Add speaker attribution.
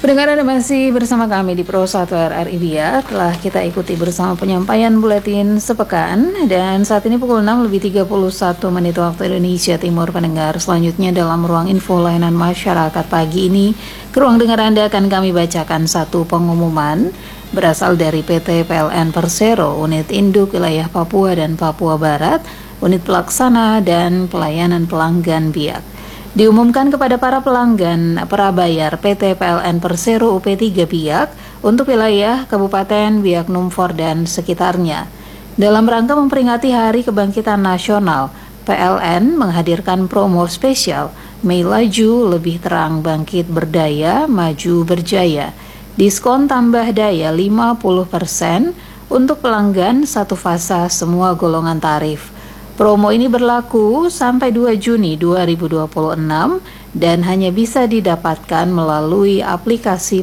Speaker 1: Pendengar, Anda masih bersama kami di Pro 1 RRI Biak. Telah kita ikuti bersama penyampaian buletin sepekan, dan saat ini pukul 6:31 waktu Indonesia Timur. Pendengar, selanjutnya dalam ruang info layanan masyarakat pagi ini, ke ruang dengar Anda akan kami bacakan satu pengumuman berasal dari PT PLN Persero, Unit Induk Wilayah Papua dan Papua Barat, Unit Pelaksana dan Pelayanan Pelanggan Biak. Diumumkan kepada para pelanggan prabayar PT PLN Persero UP3 Biak untuk wilayah Kabupaten Biak Numfor dan sekitarnya. Dalam rangka memperingati Hari Kebangkitan Nasional, PLN menghadirkan promo spesial Mei Laju Lebih Terang Bangkit Berdaya Maju Berjaya. Diskon tambah daya 50% untuk pelanggan satu fasa semua golongan tarif. Promo ini berlaku sampai 2 Juni 2026 dan hanya bisa didapatkan melalui aplikasi